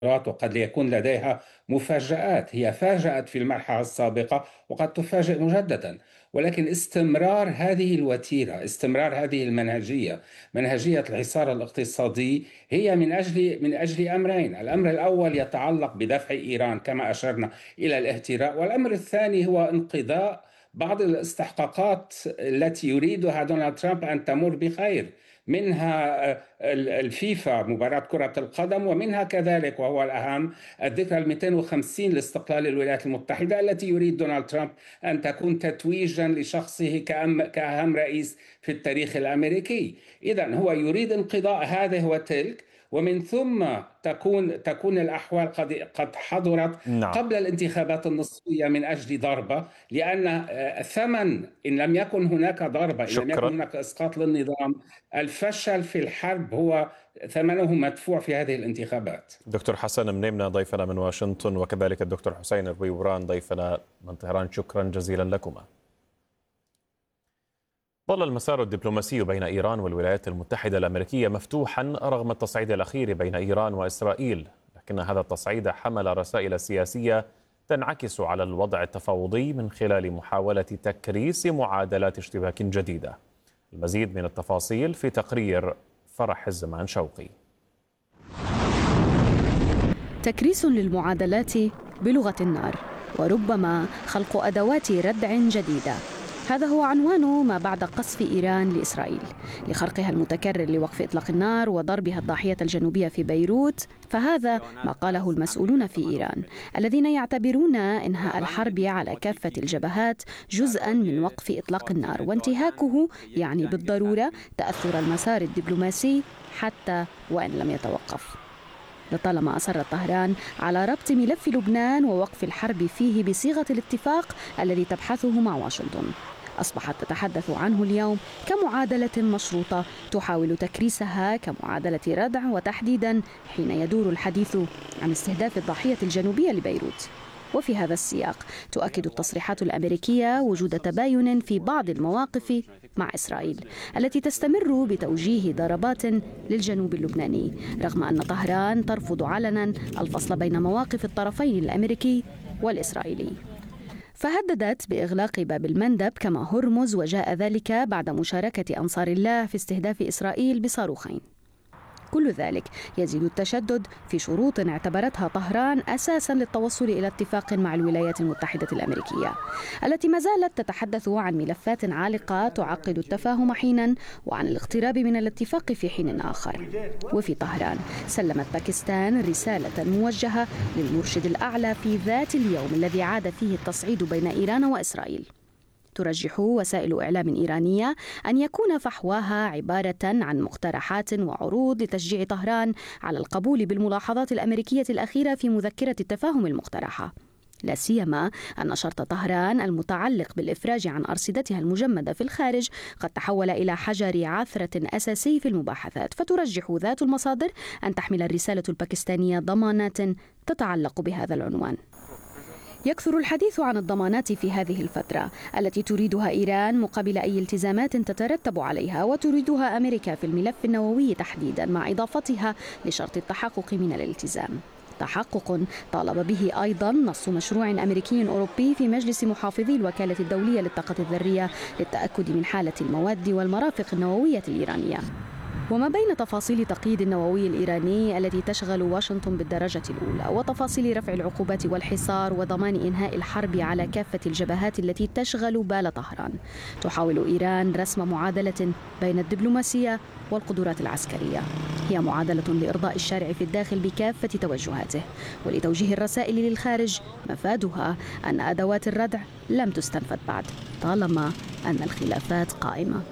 وقد يكون لديها مفاجآت. هي فاجأت في المرحلة السابقة وقد تفاجئ مجددا، ولكن استمرار هذه الوتيرة، استمرار هذه المنهجية، منهجية الحصار الاقتصادي، هي من أجل أمرين. الأمر الأول يتعلق بدفع إيران كما أشرنا إلى الاهتراء، والأمر الثاني هو انقضاء بعض الاستحقاقات التي يريدها دونالد ترامب أن تمر بخير، منها الفيفا مباراة كرة القدم، ومنها كذلك وهو الأهم الذكرى 250 لاستقلال الولايات المتحدة التي يريد دونالد ترامب أن تكون تتويجا لشخصه كأهم رئيس في التاريخ الأمريكي. إذن هو يريد انقضاء هذه وتلك، ومن ثم تكون الأحوال قد حضرت نعم. قبل الانتخابات النصفية من أجل ضربة، لأن ثمن إن لم يكن هناك ضربة، إن لم يكن شكرا. هناك إسقاط للنظام، الفشل في الحرب هو ثمنه مدفوع في هذه الانتخابات. دكتور حسن منيمنا ضيفنا من واشنطن، وكذلك الدكتور حسين البيوران ضيفنا من طهران، شكرا جزيلا لكما. ظل المسار الدبلوماسي بين إيران والولايات المتحدة الأمريكية مفتوحا رغم التصعيد الأخير بين إيران وإسرائيل، لكن هذا التصعيد حمل رسائل سياسية تنعكس على الوضع التفاوضي من خلال محاولة تكريس معادلات اشتباك جديدة. المزيد من التفاصيل في تقرير فرح الزمان شوقي. تكريس للمعادلات بلغة النار، وربما خلق أدوات ردع جديدة. هذا هو عنوان ما بعد قصف إيران لإسرائيل لخرقها المتكرر لوقف إطلاق النار وضربها الضاحية الجنوبية في بيروت. فهذا ما قاله المسؤولون في إيران الذين يعتبرون إنهاء الحرب على كافة الجبهات جزءاً من وقف إطلاق النار، وانتهاكه يعني بالضرورة تأثر المسار الدبلوماسي حتى وإن لم يتوقف. لطالما أصرت طهران على ربط ملف لبنان ووقف الحرب فيه بصيغة الاتفاق الذي تبحثه مع واشنطن، أصبحت تتحدث عنه اليوم كمعادلة مشروطة تحاول تكريسها كمعادلة ردع، وتحديدا حين يدور الحديث عن استهداف الضاحية الجنوبية لبيروت. وفي هذا السياق تؤكد التصريحات الأمريكية وجود تباين في بعض المواقف مع إسرائيل التي تستمر بتوجيه ضربات للجنوب اللبناني، رغم أن طهران ترفض علنا الفصل بين مواقف الطرفين الأمريكي والإسرائيلي. فهددت بإغلاق باب المندب كما هرمز، وجاء ذلك بعد مشاركة أنصار الله في استهداف إسرائيل بصاروخين. كل ذلك يزيد التشدد في شروط اعتبرتها طهران أساساً للتوصل إلى اتفاق مع الولايات المتحدة الأمريكية، التي ما زالت تتحدث عن ملفات عالقة تعقد التفاهم حيناً وعن الاقتراب من الاتفاق في حين آخر. وفي طهران سلمت باكستان رسالة موجهة للمرشد الأعلى في ذات اليوم الذي عاد فيه التصعيد بين إيران وإسرائيل. ترجح وسائل إعلام إيرانية أن يكون فحواها عبارة عن مقترحات وعروض لتشجيع طهران على القبول بالملاحظات الأمريكية الأخيرة في مذكرة التفاهم المقترحة، لا سيما أن شرط طهران المتعلق بالإفراج عن أرصدتها المجمدة في الخارج قد تحول إلى حجر عثرة أساسي في المباحثات. فترجح ذات المصادر أن تحمل الرسالة الباكستانية ضمانات تتعلق بهذا العنوان. يكثر الحديث عن الضمانات في هذه الفترة التي تريدها إيران مقابل أي التزامات تترتب عليها، وتريدها أمريكا في الملف النووي تحديدا، مع إضافتها لشرط التحقق من الالتزام، تحقق طالب به أيضا نص مشروع أمريكي أوروبي في مجلس محافظي الوكالة الدولية للطاقة الذرية للتأكد من حالة المواد والمرافق النووية الإيرانية. وما بين تفاصيل تقييد النووي الإيراني التي تشغل واشنطن بالدرجة الأولى، وتفاصيل رفع العقوبات والحصار وضمان إنهاء الحرب على كافة الجبهات التي تشغل بال طهران، تحاول إيران رسم معادلة بين الدبلوماسية والقدرات العسكرية. هي معادلة لإرضاء الشارع في الداخل بكافة توجهاته، ولتوجيه الرسائل للخارج مفادها أن أدوات الردع لم تستنفذ بعد، طالما أن الخلافات قائمة.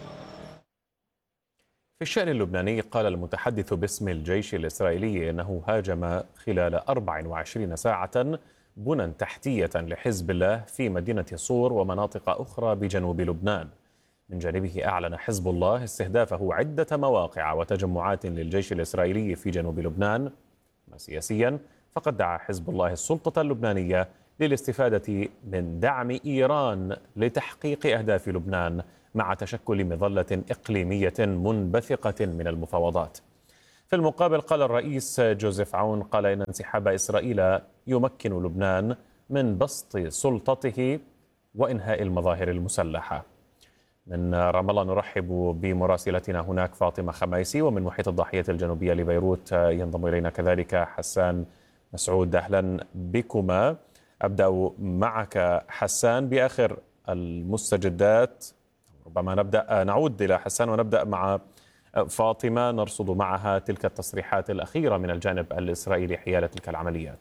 في الشأن اللبناني، قال المتحدث باسم الجيش الإسرائيلي إنه هاجم خلال 24 ساعة بنى تحتية لحزب الله في مدينة صور ومناطق أخرى بجنوب لبنان. من جانبه أعلن حزب الله استهدافه عدة مواقع وتجمعات للجيش الإسرائيلي في جنوب لبنان. سياسيا فقد دعا حزب الله السلطة اللبنانية للاستفادة من دعم إيران لتحقيق أهداف لبنان مع تشكل مظلة إقليمية منبثقة من المفاوضات. في المقابل قال الرئيس جوزيف عون قال إن انسحاب إسرائيل يمكن لبنان من بسط سلطته وإنهاء المظاهر المسلحة. من رام الله نرحب بمراسلتنا هناك فاطمة خمايسي، ومن محيط الضاحية الجنوبية لبيروت ينضم إلينا كذلك حسان مسعود. أهلا بكما. أبدأ معك حسان بآخر المستجدات، ربما نعود إلى حسان ونبدأ مع فاطمة نرصد معها تلك التصريحات الأخيرة من الجانب الإسرائيلي حيال تلك العمليات.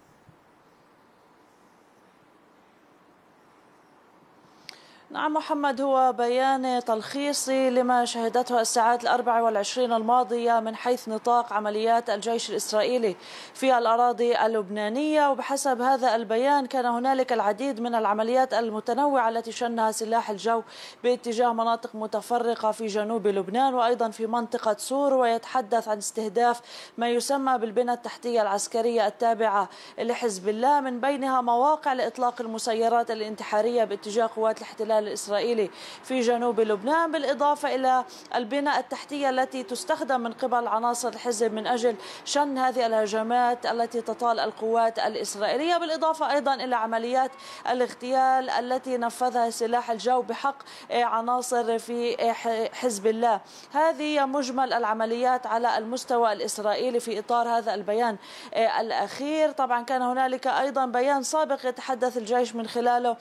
نعم محمد، هو بيان تلخيصي لما شهدته الساعات 24 الماضية من حيث نطاق عمليات الجيش الإسرائيلي في الأراضي اللبنانية. وبحسب هذا البيان كان هنالك العديد من العمليات المتنوعة التي شنها سلاح الجو باتجاه مناطق متفرقة في جنوب لبنان وأيضا في منطقة سور، ويتحدث عن استهداف ما يسمى بالبنى التحتية العسكرية التابعة لحزب الله، من بينها مواقع لإطلاق المسيرات الانتحارية باتجاه قوات الاحتلال الإسرائيلي في جنوب لبنان، بالإضافة إلى البنى التحتية التي تستخدم من قبل عناصر الحزب من أجل شن هذه الهجمات التي تطال القوات الإسرائيلية، بالإضافة أيضا إلى عمليات الاغتيال التي نفذها سلاح الجو بحق عناصر في حزب الله. هذه مجمل العمليات على المستوى الإسرائيلي في إطار هذا البيان الأخير. طبعا كان هنالك أيضا بيان سابق يتحدث الجيش من خلاله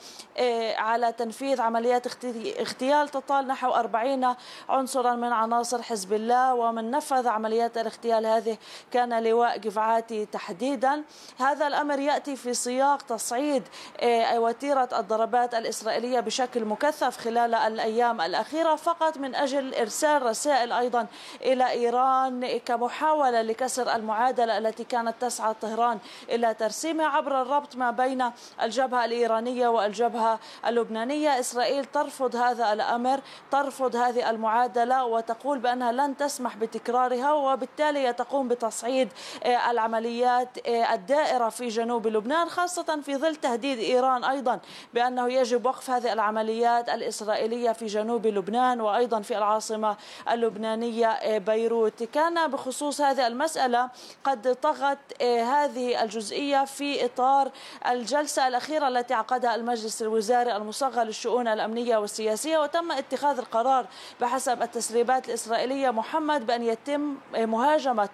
على تنفيذ عمليات اغتيال تطال نحو 40 عنصرا من عناصر حزب الله، ومن نفذ عمليات الاغتيال هذه كان لواء جفعاتي تحديدا. هذا الأمر يأتي في سياق تصعيد وتيرة الضربات الإسرائيلية بشكل مكثف خلال الأيام الأخيرة، فقط من أجل إرسال رسائل أيضا إلى إيران كمحاولة لكسر المعادلة التي كانت تسعى طهران إلى ترسيمها عبر الربط ما بين الجبهة الإيرانية والجبهة اللبنانية. إسرائيل ترفض هذا الأمر، ترفض هذه المعادلة، وتقول بأنها لن تسمح بتكرارها، وبالتالي تقوم بتصعيد العمليات الدائرة في جنوب لبنان، خاصة في ظل تهديد إيران أيضا بأنه يجب وقف هذه العمليات الإسرائيلية في جنوب لبنان وأيضا في العاصمة اللبنانية بيروت. كان بخصوص هذه المسألة قد طغت هذه الجزئية في إطار الجلسة الأخيرة التي عقدها المجلس الوزاري المصغر للشؤون الأمنية والسياسية، وتم اتخاذ القرار بحسب التسريبات الإسرائيلية محمد بأن يتم مهاجمة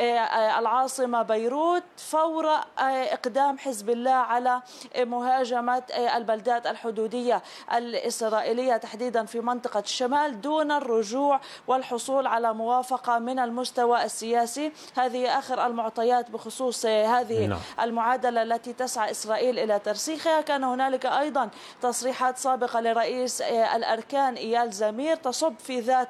العاصمة بيروت فور إقدام حزب الله على مهاجمة البلدات الحدودية الإسرائيلية تحديدا في منطقة الشمال، دون الرجوع والحصول على موافقة من المستوى السياسي. هذه آخر المعطيات بخصوص هذه المعادلة التي تسعى إسرائيل إلى ترسيخها. كان هنالك أيضا تصريحات سابقة لرئيس الأركان إيال زمير تصب في ذات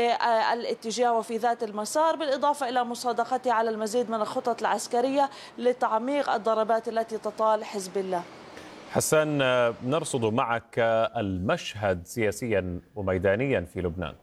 الاتجاه وفي ذات المسار، بالإضافة إلى مصادقته على المزيد من الخطط العسكرية لتعميق الضربات التي تطال حزب الله. حسن، نرصد معك المشهد سياسيا وميدانيا في لبنان.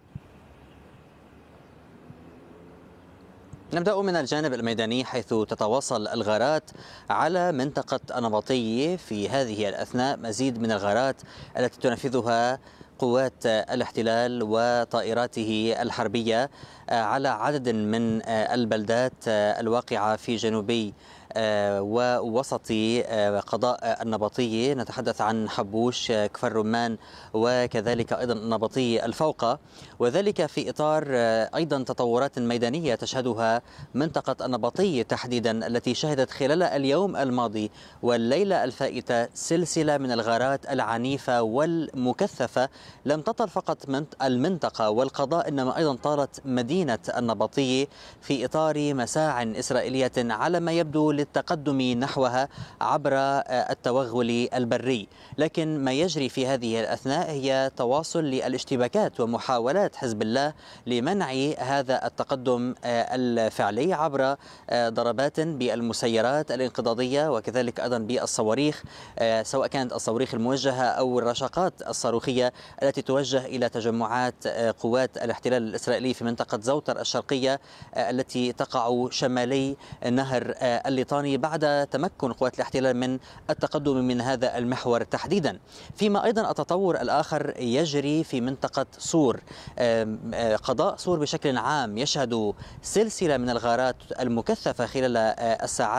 نبدأ من الجانب الميداني، حيث تتواصل الغارات على منطقة النبطية في هذه الأثناء، مزيد من الغارات التي تنفذها قوات الاحتلال وطائراته الحربية على عدد من البلدات الواقعة في جنوبي ووسط قضاء النبطية. نتحدث عن حبوش، كفر رمان، وكذلك أيضا النبطية الفوقة، وذلك في إطار أيضا تطورات ميدانية تشهدها منطقة النبطية تحديدا، التي شهدت خلال اليوم الماضي والليلة الفائتة سلسلة من الغارات العنيفة والمكثفة لم تطل فقط المنطقة والقضاء، إنما أيضا طالت مدينة النبطية في إطار مساع إسرائيلية على ما يبدو للتقدم نحوها عبر التوغل البري. لكن ما يجري في هذه الأثناء هي تواصل للاشتباكات ومحاولات حزب الله لمنع هذا التقدم الفعلي عبر ضربات بالمسيرات الانقضاضية وكذلك أيضا بالصواريخ، سواء كانت الصواريخ الموجهة أو الرشقات الصاروخية التي توجه إلى تجمعات قوات الاحتلال الإسرائيلي في منطقة زوتر الشرقية التي تقع شمالي نهر اللي البريطاني بعد تمكن قوات الاحتلال من التقدم من هذا المحور تحديدا. فيما أيضا التطور الآخر يجري في منطقة صور. قضاء صور بشكل عام يشهد سلسلة من الغارات المكثفة خلال الساعات